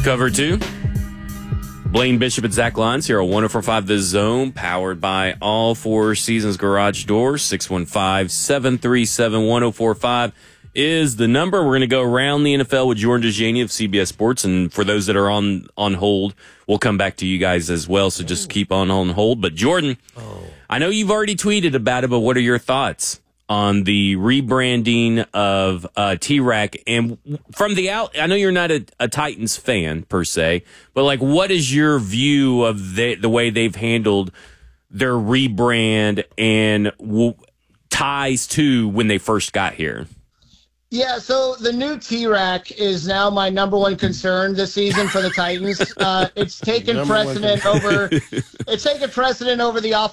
Cover 2. Blaine Bishop and Zach Lyons here on 104.5 The Zone, powered by All Four Seasons Garage Doors. 615-737-1045 is the number. We're going to go around the NFL with Jordan DeJanie of CBS Sports. And for those that are on hold, we'll come back to you guys as well. So just keep on hold. But Jordan, I know you've already tweeted about it, but what are your thoughts on the rebranding of T-Rack? And from the out, I know you're not a Titans fan per se, but like, what is your view of the way they've handled their rebrand and ties to when they first got here? Yeah, so the new T-Rack is now my number one concern this season for the Titans. It's taken precedent over the